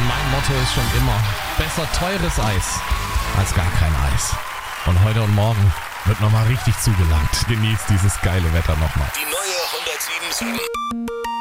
mein Motto ist schon immer, besser teures Eis als gar kein Eis. Und heute und morgen wird nochmal richtig zugelangt. Genießt dieses geile Wetter nochmal. Die neue 107.7